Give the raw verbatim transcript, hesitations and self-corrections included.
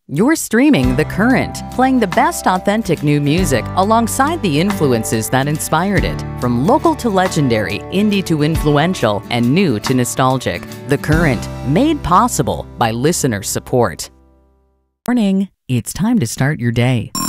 You're streaming The Current, playing the best authentic new music alongside the influences that inspired it. From local to legendary, indie to influential, and new to nostalgic. The Current, made possible by listener support. Morning. It's time to start your day.